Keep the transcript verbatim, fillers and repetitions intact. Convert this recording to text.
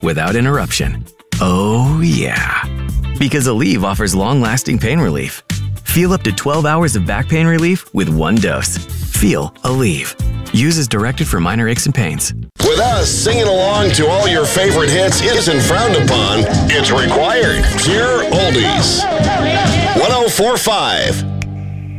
without interruption. Oh, yeah. Because Aleve offers long-lasting pain relief. Feel up to twelve hours of back pain relief with one dose. Feel Aleve. Use as directed for minor aches and pains. With us, singing along to all your favorite hits isn't frowned upon. It's required. Pure Oldies. one oh four point five